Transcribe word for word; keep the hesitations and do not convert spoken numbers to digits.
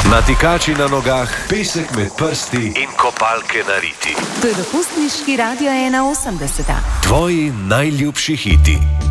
Natikači na nogah, pesek med prsti in kopalke na riti. To je dopustniški radio ena osemdeset. Tvoji najljubši hiti.